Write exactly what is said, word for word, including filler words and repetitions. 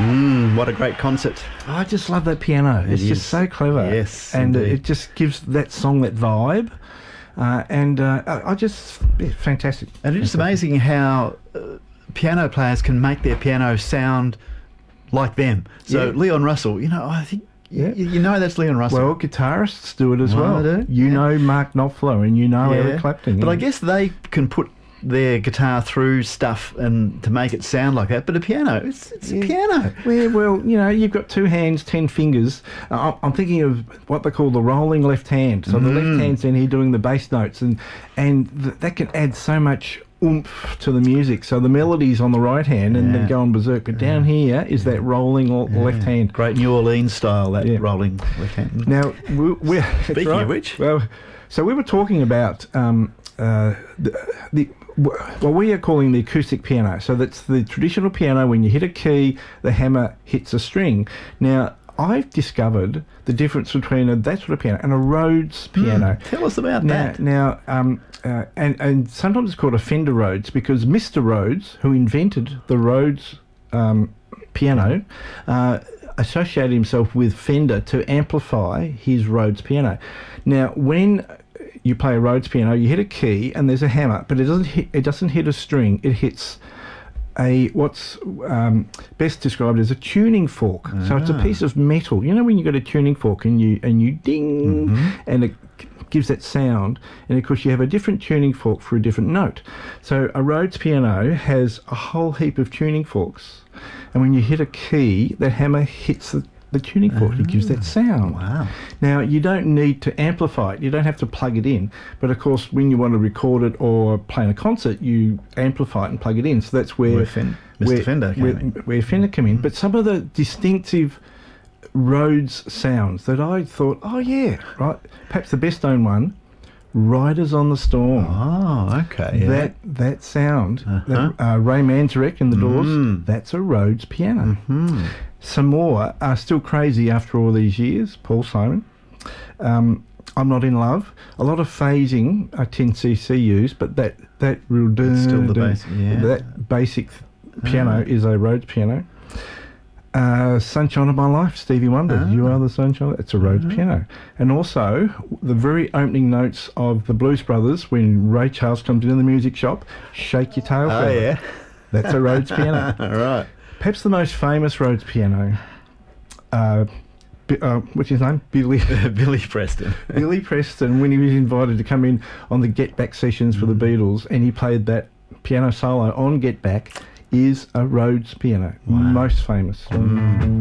Mm, what a great concert. I just love that piano. It it's is. just so clever. Yes, and indeed. it just gives that song that vibe. Uh, and uh, I just, yeah, fantastic. And it's fantastic. amazing how uh, piano players can make their piano sound like them. So Yeah. Leon Russell, you know, I think Yeah. you, you know that's Leon Russell. Well, guitarists do it as Well, well. they do, You yeah. know Mark Knopfler and you know Yeah. Eric Clapton. But yeah. I guess they can put their guitar through stuff and to make it sound like that. But a piano, it's, it's Yeah. a piano. Yeah, well, you know, you've got two hands, ten fingers. Uh, I'm- I'm thinking of what they call the rolling left hand. So the Mm. left hand's in here doing the bass notes, and and th- that can add so much oomph to the music. So the melody's on the right hand and Yeah. then go on berserk. But down here is that rolling l- left hand. Great New Orleans style, that Yeah. rolling left hand. Now, we, we're Speaking right. of which. well, so we were talking about um, uh, the, the well, we are calling the acoustic piano. So that's the traditional piano. When you hit a key, the hammer hits a string. Now, I've discovered the difference between a that sort of piano and a Rhodes piano. Mm, tell us about Now, that. now um, uh, and, and sometimes it's called a Fender Rhodes because Mister Rhodes, who invented the Rhodes um, piano, uh, associated himself with Fender to amplify his Rhodes piano. Now, when you play a Rhodes piano, you hit a key and there's a hammer, but it doesn't hit, it doesn't hit a string. It hits a what's um, best described as a tuning fork. So it's a Ah. piece of metal. You know when you got a tuning fork and you and you ding Mm-hmm. and it gives that sound, and of course you have a different tuning fork for a different note. So a Rhodes piano has a whole heap of tuning forks, and when you hit a key, that hammer hits the the tuning fork. It gives that sound. Wow. Now, you don't need to amplify it. You don't have to plug it in. But, of course, when you want to record it or play in a concert, you amplify it and plug it in. So that's where... Where Fen- Mister where- Fender came where, in. where Fender came in. But some of the distinctive Rhodes sounds that I thought, oh, yeah, right. Perhaps the best known one, Riders on the Storm. Oh, okay. Yeah. That that sound, Uh-huh. that, uh, Ray Manzarek and the Doors, Mm. that's a Rhodes piano. Hmm. Some more are still crazy after all these years. Paul Simon. Um, I'm Not in Love. A lot of phasing I ten C C used, but that that real It's still the dun- basic, yeah. that basic piano is a Rhodes piano. Uh, Sunshine of My Life, Stevie Wonder. Ah. You Are the Sunshine. It's a Rhodes piano. And also the very opening notes of the Blues Brothers when Ray Charles comes in the music shop. Shake your tail. Oh, fella. yeah. That's a Rhodes piano. All right. Perhaps the most famous Rhodes piano, uh, Bi- uh, what's his name? Billy Billy Preston. Billy Preston, when he was invited to come in on the Get Back sessions for the Beatles, and he played that piano solo on Get Back, is a Rhodes piano. Most famous.